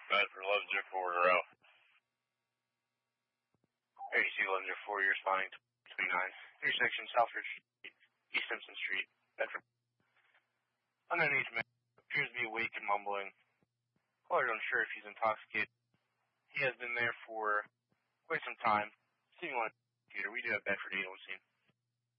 Bedford 1104 to Ralph. AEC 1104, you're responding to 29. Intersection Southridge Street, East Simpson Street, Bedford. Underneath man appears to be awake and mumbling. Caller's unsure if he's intoxicated. He has been there for quite some time. Seeing on the computer, we do have Bedford 8 on scene.